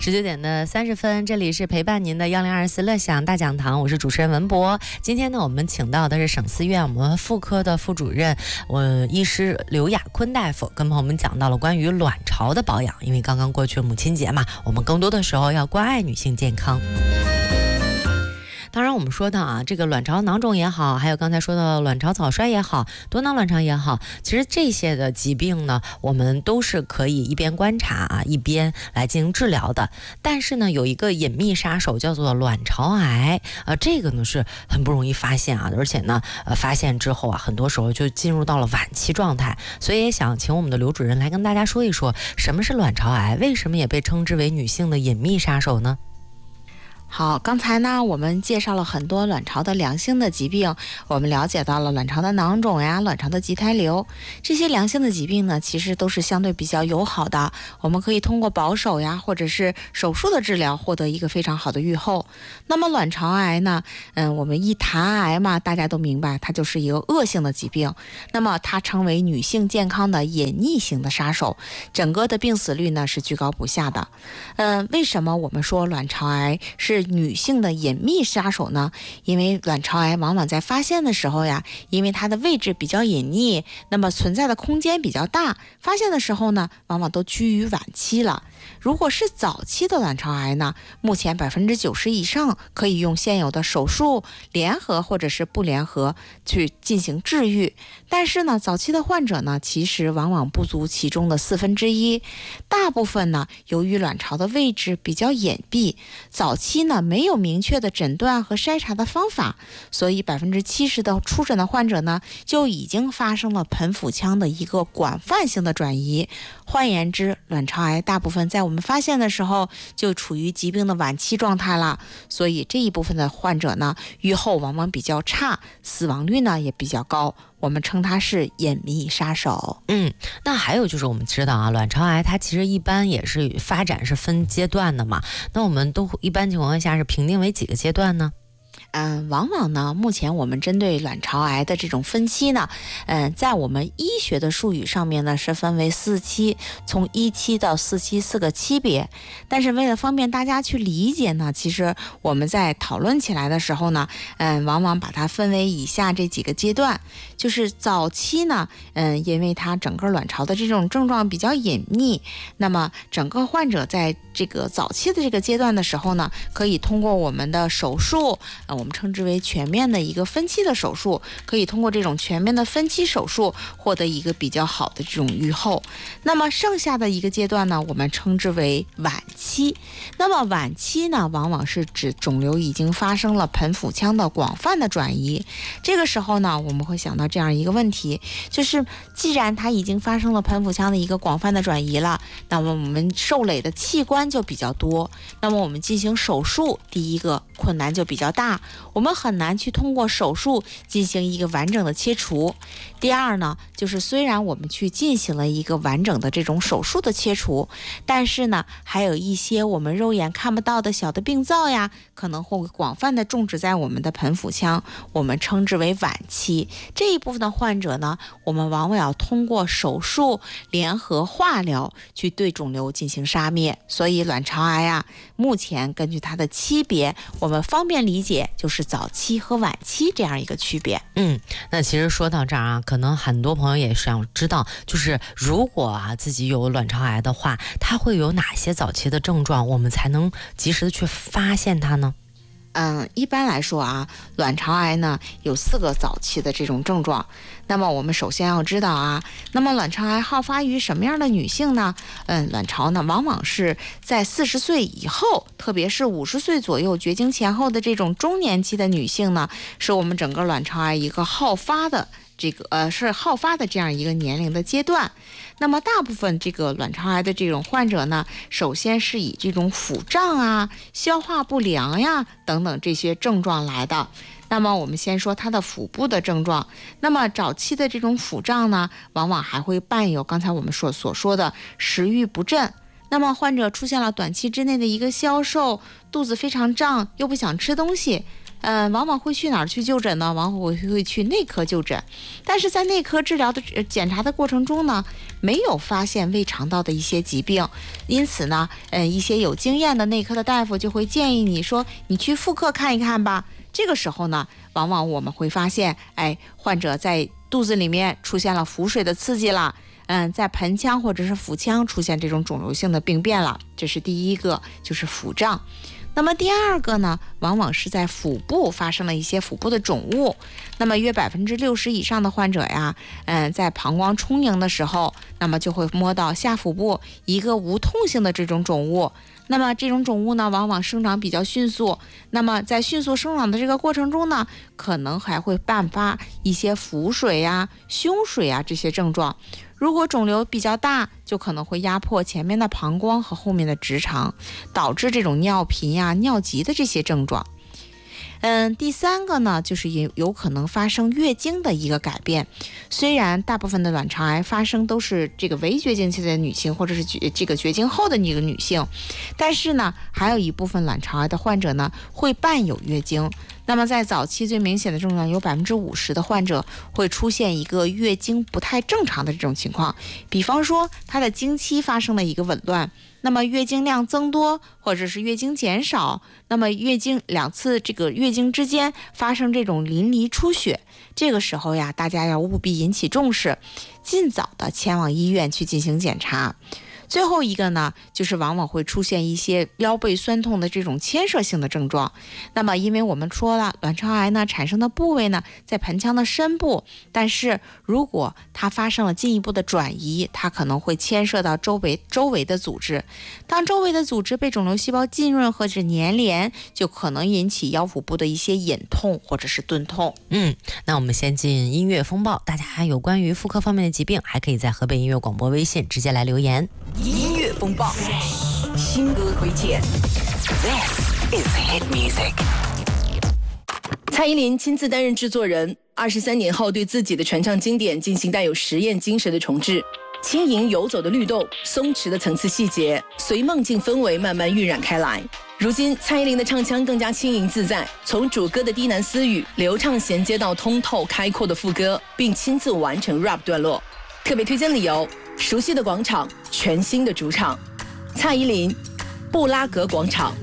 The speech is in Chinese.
19:30，这里是陪伴您的1024乐享大讲堂，我是主持人文博。今天呢，我们请到的是省四院我们妇科的副主任，医师刘亚坤大夫，跟朋友们讲到了关于卵巢的保养。因为刚刚过去母亲节嘛，我们更多的时候要关爱女性健康。当然我们说到啊，这个卵巢囊肿也好，还有刚才说的卵巢早衰也好，多囊卵巢也好，其实这些的疾病呢，我们都是可以一边观察啊，一边来进行治疗的。但是呢，有一个隐秘杀手叫做卵巢癌，这个呢是很不容易发现啊，而且呢，发现之后啊，很多时候就进入到了晚期状态。所以也想请我们的刘主任来跟大家说一说，什么是卵巢癌，为什么也被称之为女性的隐秘杀手呢？ 好，刚才呢我们介绍了很多卵巢的良性的疾病，我们了解到了卵巢的囊肿呀、卵巢的畸胎瘤，这些良性的疾病呢其实都是相对比较友好的，我们可以通过保守呀或者是手术的治疗获得一个非常好的预后。那么卵巢癌呢，我们一谈癌嘛，大家都明白它就是一个恶性的疾病，那么它成为女性健康的隐匿型的杀手，整个的病死率呢是居高不下的。为什么我们说卵巢癌是女性的隐秘杀手呢？因为卵巢癌往往在发现的时候呀，因为它的位置比较隐匿，那么存在的空间比较大，发现的时候呢，往往都趋于晚期了。如果是早期的卵巢癌呢，目前90%以上可以用现有的手术、联合或者是不联合去进行治愈。但是呢，早期的患者呢，其实往往不足其中的1/4，大部分呢，由于卵巢的位置比较隐蔽，早期呢没有明确的诊断和筛查的方法，所以70%的初诊的患者呢，就已经发生了盆腹腔的一个广泛性的转移。换言之，卵巢癌大部分在我们发现的时候就处于疾病的晚期状态了，所以这一部分的患者呢，预后往往比较差，死亡率呢也比较高，我们称它是隐秘杀手。 那还有就是我们知道啊，卵巢癌它其实一般也是发展是分阶段的嘛，那我们都一般情况下是评定为几个阶段呢？ 往往呢，目前我们针对卵巢癌的这种分期呢，在我们医学的术语上面呢是分为4期，从1期到4期4个期别。但是为了方便大家去理解呢，其实我们在讨论起来的时候呢，往往把它分为以下这几个阶段。就是早期呢，因为它整个卵巢的这种症状比较隐秘，那么整个患者在这个早期的这个阶段的时候呢，可以通过我们的手术，我们称之为全面的一个分期的手术，可以通过这种全面的分期手术获得一个比较好的这种预后。那么剩下的一个阶段呢，我们称之为晚期。那么晚期呢，往往是指肿瘤已经发生了盆腹腔的广泛的转移。这个时候呢，我们会想到这样一个问题，就是既然它已经发生了盆腹腔的一个广泛的转移了，那么我们受累的器官就比较多，那么我们进行手术，第一个困难就比较大，我们很难去通过手术进行一个完整的切除。第二呢，就是虽然我们去进行了一个完整的这种手术的切除，但是呢，还有一些我们肉眼看不到的小的病灶呀，可能会广泛的种植在我们的盆腹腔，我们称之为晚期。这一部分的患者呢，我们往往要通过手术、联合化疗去对肿瘤进行杀灭。所以卵巢癌啊，目前根据它的期别，我们方便理解就是早期和晚期这样一个区别。 那其实说到这儿啊，可能很多朋友也想知道，就是如果啊自己有卵巢癌的话，它会有哪些早期的症状，我们才能及时的去发现它呢？ 一般来说啊，卵巢癌呢有4个早期的这种症状。那么我们首先要知道啊，那么卵巢癌好发于什么样的女性呢？卵巢呢往往是在40岁以后，特别是50岁左右绝经前后的这种中年期的女性呢，是我们整个卵巢癌一个好发的这样一个年龄的阶段。那么大部分这个卵巢癌的这种患者呢，首先是以这种腹胀啊、消化不良呀等等这些症状来的。那么我们先说它的腹部的症状。那么早期的这种腹胀呢，往往还会伴有刚才我们所说的食欲不振。那么患者出现了短期之内的一个消瘦，肚子非常胀，又不想吃东西。 往往会去哪儿去就诊呢？往往会去内科就诊。但是在内科治疗的检查的过程中呢，没有发现胃肠道的一些疾病，因此呢，一些有经验的内科的大夫就会建议你说，你去妇科看一看吧。这个时候呢，往往我们会发现，患者在肚子里面出现了腹水的刺激了，在盆腔或者是腹腔出现这种肿瘤性的病变了，这是第一个，就是腹胀。那么第二个呢，往往是在腹部发生了一些腹部的肿物。那么约60%以上的患者呀，在膀胱充盈的时候，那么就会摸到下腹部一个无痛性的这种肿物。那么这种肿物呢，往往生长比较迅速。那么在迅速生长的这个过程中呢，可能还会伴发一些腹水呀、胸水啊这些症状。如果肿瘤比较大，就可能会压迫前面的膀胱和后面的直肠，导致这种尿频呀、尿急的这些症状。第三个呢，就是有可能发生月经的一个改变。虽然大部分的卵巢癌发生都是这个围绝经期的女性，或者是这个绝经后的一个女性，但是呢，还有一部分卵巢癌的患者呢，会伴有月经。那么在早期最明显的症状，有50%的患者会出现一个月经不太正常的这种情况，比方说她的经期发生了一个紊乱，那么月经量增多，或者是月经减少，那么两次这个月经之间发生这种淋漓出血，这个时候呀，大家要务必引起重视，尽早的前往医院去进行检查。最后一个呢，就是往往会出现一些腰背酸痛的这种牵涉性的症状。那么因为我们说了，卵巢癌呢产生的部位呢在盆腔的深部，但是如果它发生了进一步的转移，它可能会牵涉到周围的组织。当周围的组织被肿瘤细胞浸润或者粘连，就可能引起腰腹部的一些隐痛或者是钝痛。 那我们先进音乐风暴，大家还有关于妇科方面的疾病，还可以在河北音乐广播微信直接来留言。 音乐风暴，新歌推荐。This is hit music。蔡依林亲自担任制作人，23年后对自己的传唱经典进行带有实验精神的重制，轻盈游走的律动，松弛的层次细节，随梦境氛围慢慢晕染开来。如今蔡依林的唱腔更加轻盈自在，从主歌的低喃私语流畅衔接到通透开阔的副歌，并亲自完成 rap 段落。特别推荐理由：熟悉的广场，全新的主场。蔡依林，布拉格广场。